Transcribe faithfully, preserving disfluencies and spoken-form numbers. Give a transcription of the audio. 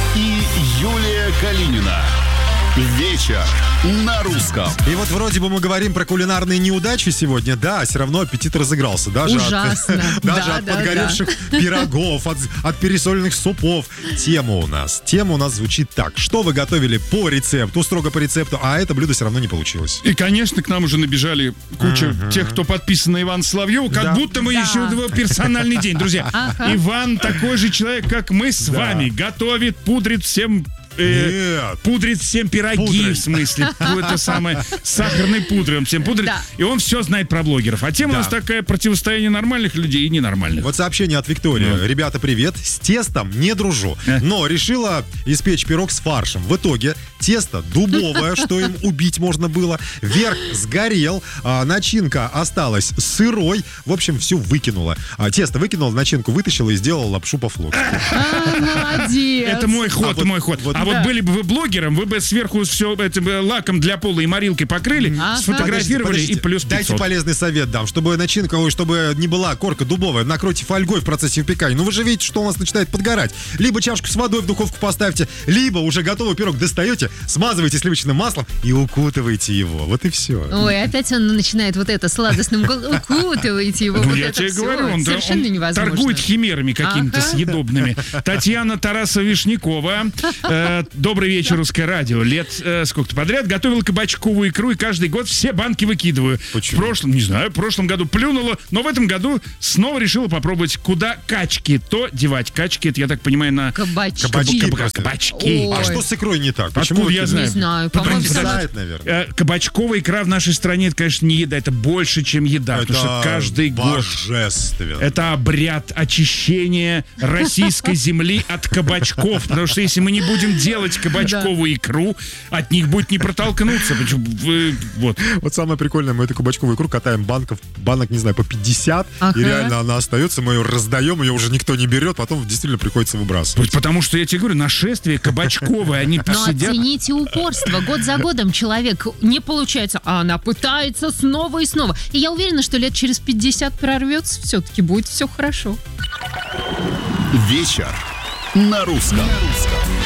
и Юлия Калинина. Вечер на русском. И вот вроде бы мы говорим про кулинарные неудачи сегодня, да, а все равно аппетит разыгрался. Даже Ужасно. От, даже да, от да, подгоревших да. пирогов, от, от пересоленных супов. Тема у нас. Тема у нас звучит так. Что вы готовили по рецепту, строго по рецепту, а это блюдо все равно не получилось. И, конечно, к нам уже набежали куча uh-huh. тех, кто подписан на Ивана Соловьева, как да. будто мы да. еще его персональный день. Друзья, ага. Иван такой же человек, как мы с да. вами. Готовит, пудрит всем... Э, пудрит всем пироги, Пудрой. в смысле, это самое, сахарной пудрой, он всем пудрит, да. и он все знает про блогеров. А тема да. у нас такая: противостояние нормальных людей и ненормальных. Вот сообщение от Виктории. Mm. Ребята, привет, с тестом не дружу, но решила испечь пирог с фаршем. В итоге тесто дубовое, что им убить можно было, верх сгорел, а начинка осталась сырой, в общем, всю выкинула. А, тесто выкинула, начинку вытащила и сделала лапшу по-флотски. Молодец. Это мой ход, мой ход. А вот были бы вы блогером, вы бы сверху все этим лаком для пола и морилкой покрыли, ага. сфотографировали подождите, подождите. И плюс пятьсот. Дайте полезный совет дам, чтобы начинка, чтобы не была корка дубовая, накройте фольгой в процессе выпекания. Ну вы же видите, что у вас начинает подгорать. Либо чашку с водой в духовку поставьте, либо уже готовый пирог достаете, смазываете сливочным маслом и укутываете его. Вот и все. Ой, опять он начинает вот это сладостным голосом. Укутываете его. Ну вот я это тебе все. говорю, он, совершенно он невозможно. Торгует химерами какими-то ага. съедобными. Татьяна Тарасова-Вишнякова. Э, добрый вечер, Русское радио. Лет э, сколько-то подряд готовила кабачковую икру и каждый год все банки выкидываю. Почему? В прошлом, не знаю, в прошлом году плюнула, но в этом году снова решила попробовать, куда качки то девать. Качки, это, я так понимаю, на... Кабачки. Кабачки. Каб- кабачки. А что с икрой не так? Почему Откуда я знаю? Не знаю. Потому что знает, наверное. Э, кабачковая икра в нашей стране, это, конечно, не еда, это больше, чем еда. Это потому что каждый божественно. год это обряд очищения российской земли от кабачков. Потому что если мы не будем делать кабачковую икру, от них будет не протолкнуться. Вот. Вот самое прикольное, мы эту кабачковую икру катаем банков, банок, не знаю, по пятьдесят, ага. и реально она остается, мы ее раздаем, ее уже никто не берет, потом действительно приходится выбрасывать. Потому что, я тебе говорю, нашествие кабачковое, они Но сидят... оцените упорство. Год за годом человек не получается, а она пытается снова и снова. И я уверена, что лет через пятьдесят прорвется, все-таки будет все хорошо. Вечер на русском. На русском.